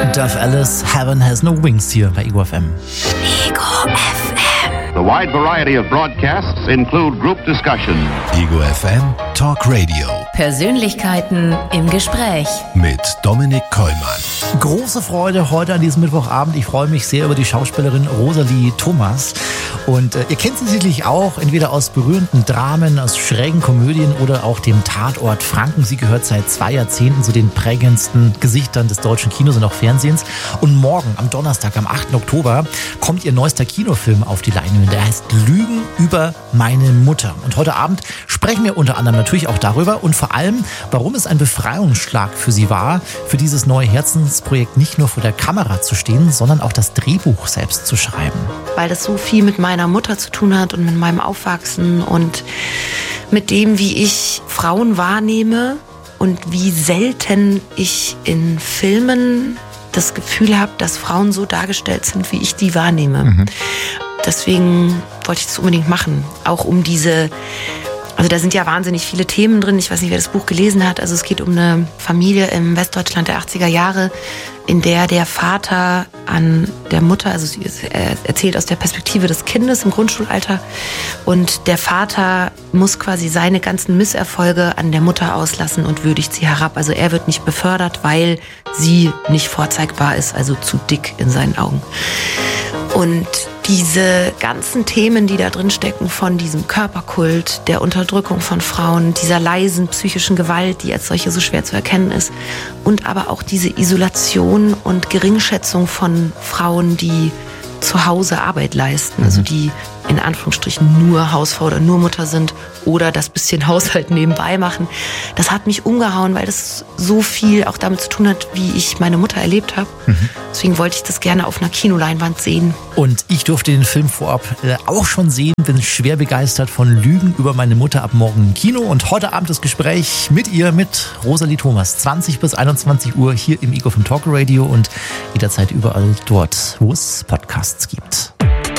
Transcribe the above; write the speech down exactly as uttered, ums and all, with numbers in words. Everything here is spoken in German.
Duff Alice, Heaven Has No Wings hier bei Ego F M. Ego F M. The wide variety of broadcasts include group discussion. Ego F M Talk Radio. Persönlichkeiten im Gespräch. Mit Dominik Kollmann. Große Freude heute an diesem Mittwochabend. Ich freue mich sehr über die Schauspielerin Rosalie Thomas. Und äh, ihr kennt sie sicherlich auch, entweder aus berühmten Dramen, aus schrägen Komödien oder auch dem Tatort Franken. Sie gehört seit zwei Jahrzehnten zu den prägendsten Gesichtern des deutschen Kinos und auch Fernsehens. Und morgen, am Donnerstag, am achten Oktober, kommt ihr neuester Kinofilm auf die Leinwände. Der heißt Lügen über meine Mutter. Und heute Abend sprechen wir unter anderem natürlich auch darüber und vor allem, warum es ein Befreiungsschlag für sie war, für dieses neue Herzensprojekt nicht nur vor der Kamera zu stehen, sondern auch das Drehbuch selbst zu schreiben. Weil das so viel mit meiner Mutter zu tun hat und mit meinem Aufwachsen und mit dem, wie ich Frauen wahrnehme und wie selten ich in Filmen das Gefühl habe, dass Frauen so dargestellt sind, wie ich die wahrnehme. Mhm. Deswegen wollte ich das unbedingt machen, auch um diese... Also da sind ja wahnsinnig viele Themen drin. Ich weiß nicht, wer das Buch gelesen hat. Also es geht um eine Familie im Westdeutschland der achtziger Jahre, in der der Vater an der Mutter, also er erzählt aus der Perspektive des Kindes im Grundschulalter, und der Vater muss quasi seine ganzen Misserfolge an der Mutter auslassen und würdigt sie herab. Also er wird nicht befördert, weil sie nicht vorzeigbar ist, also zu dick in seinen Augen. Und diese ganzen Themen, die da drin stecken, von diesem Körperkult, der Unterdrückung von Frauen, dieser leisen psychischen Gewalt, die als solche so schwer zu erkennen ist, und aber auch diese Isolation und Geringschätzung von Frauen, die zu Hause Arbeit leisten, also die in Anführungsstrichen nur Hausfrau oder nur Mutter sind oder das bisschen Haushalt nebenbei machen. Das hat mich umgehauen, weil das so viel auch damit zu tun hat, wie ich meine Mutter erlebt habe. Mhm. Deswegen wollte ich das gerne auf einer Kinoleinwand sehen. Und ich durfte den Film vorab äh, auch schon sehen, bin schwer begeistert von Lügen über meine Mutter ab morgen im Kino. Und heute Abend das Gespräch mit ihr, mit Rosalie Thomas, zwanzig bis einundzwanzig Uhr hier im Ego vom Talk Radio und jederzeit überall dort, wo es Podcasts gibt.